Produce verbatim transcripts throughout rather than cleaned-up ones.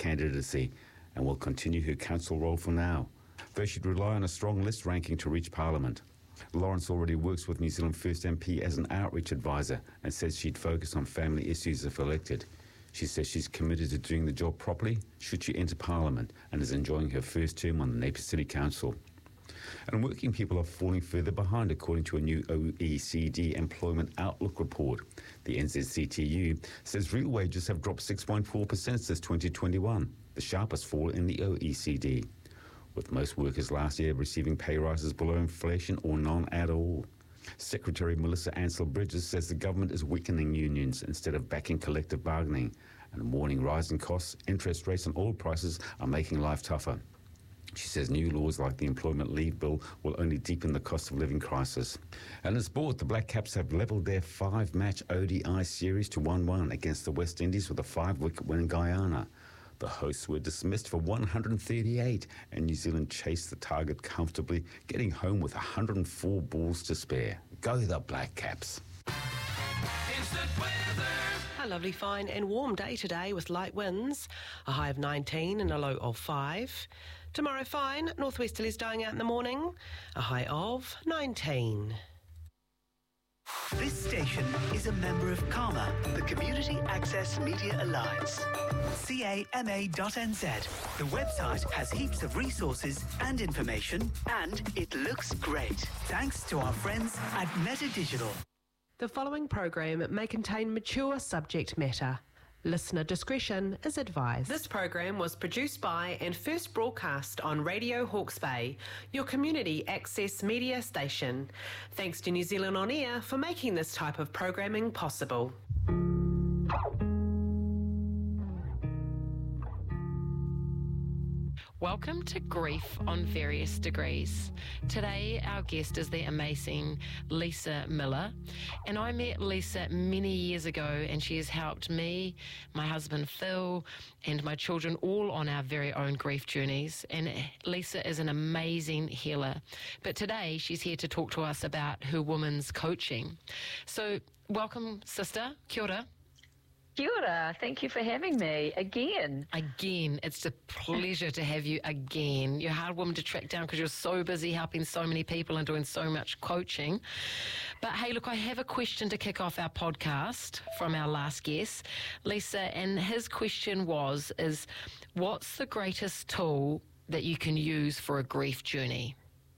candidacy and will continue her council role for now, though she'd rely on a strong list ranking to reach Parliament. Lawrence already works with New Zealand First M P as an outreach advisor and says she'd focus on family issues if elected. She says she's committed to doing the job properly should she enter Parliament and is enjoying her first term on the Napier City Council. And working people are falling further behind according to a new O E C D Employment Outlook report. The N Z C T U says real wages have dropped six point four percent since twenty twenty-one, the sharpest fall in the O E C D, with most workers last year receiving pay rises below inflation or none at all. Secretary Melissa Ansell-Bridges says the government is weakening unions instead of backing collective bargaining, and warning rising costs, interest rates and oil prices are making life tougher. She says new laws like the Employment Leave Bill will only deepen the cost of living crisis. And in sport, the Black Caps have levelled their five-match O D I series to one one against the West Indies with a five-wicket win in Guyana. The hosts were dismissed for one hundred thirty-eight, and New Zealand chased the target comfortably, getting home with one hundred four balls to spare. Go the Black Caps. Instant weather. A lovely, fine and warm day today with light winds, a high of nineteen and a low of five. Tomorrow fine, northwesterlies dying out in the morning, a high of nineteen. This station is a member of CAMA, the Community Access Media Alliance. C A M A dot N Z. The website has heaps of resources and information, and it looks great. Thanks to our friends at Meta Digital. The following program may contain mature subject matter. Listener discretion is advised. This program was produced by and first broadcast on Radio Hawke's Bay, your community access media station. Thanks to New Zealand On Air for making this type of programming possible. Welcome to Grief on Various Degrees. Today our guest is the amazing Lisa Miller, and I met Lisa many years ago, and she has helped me, my husband Phil, and my children all on our very own grief journeys. And Lisa is an amazing healer. But today she's here to talk to us about her women's coaching. So welcome, sister. Kia ora. Kia ora. Thank you for having me again. Again. It's a pleasure to have you again. You're a hard woman to track down because you're so busy helping so many people and doing so much coaching. But hey, look, I have a question to kick off our podcast from our last guest, Lisa, and his question was, is what's the greatest tool that you can use for a grief journey?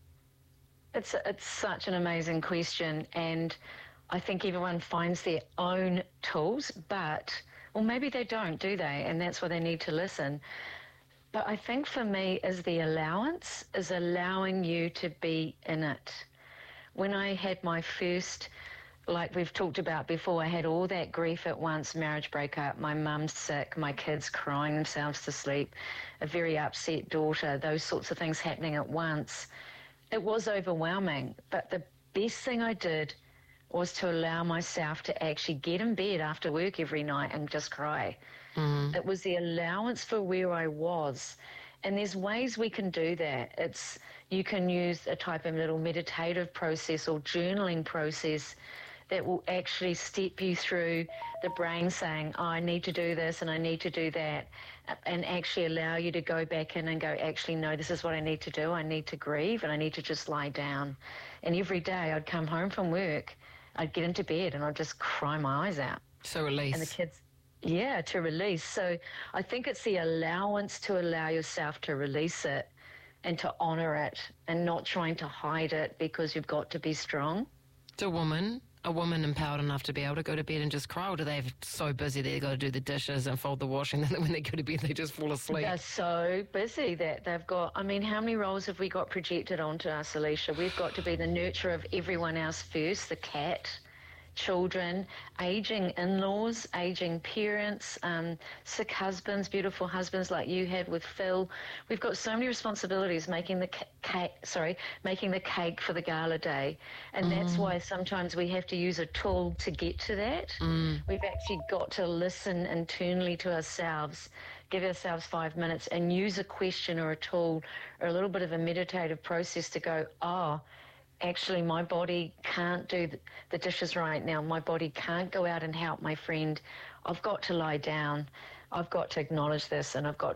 It's, it's such an amazing question, and I think everyone finds their own tools, but, well, maybe they don't, do they? And that's why they need to listen. But I think for me is the allowance, is allowing you to be in it. When I had my first, like we've talked about before, I had all that grief at once, marriage breakup, my mum's sick, my kids crying themselves to sleep, a very upset daughter, those sorts of things happening at once. It was overwhelming, but the best thing I did was to allow myself to actually get in bed after work every night and just cry. Mm. It was the allowance for where I was. And there's ways we can do that. It's you can use a type of little meditative process or journaling process that will actually step you through the brain saying, oh, I need to do this and I need to do that, and actually allow you to go back in and go, actually, no, this is what I need to do. I need to grieve and I need to just lie down. And every day I'd come home from work, I'd get into bed and I'd just cry my eyes out. So release. And the kids, yeah, to release. So I think it's the allowance to allow yourself to release it and to honour it and not trying to hide it because you've got to be strong. It's a woman, a woman empowered enough to be able to go to bed and just cry, or do they have so busy they've got to do the dishes and fold the washing, and then when they go to bed they just fall asleep? They're so busy that they've got, I mean, how many roles have we got projected onto us, Alicia? We've got to be the nurturer of everyone else first, the cat, children, ageing in-laws, ageing parents, um, sick husbands, beautiful husbands like you had with Phil. We've got so many responsibilities making the ca- cake, sorry, making the cake for the gala day. And mm. that's why sometimes we have to use a tool to get to that. Mm. We've actually got to listen internally to ourselves, give ourselves five minutes and use a question or a tool or a little bit of a meditative process to go, oh, actually, my body can't do the dishes right now. My body can't go out and help my friend. I've got to lie down. I've got to acknowledge this, and I've got